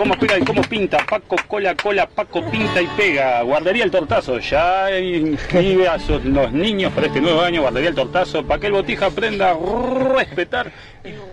Cómo pega y cómo pinta, Paco cola, Paco pinta y pega. Guardería El Tortazo, ya inscribe a los niños para este nuevo año, Guardería El Tortazo, para que el Botija aprenda a respetar y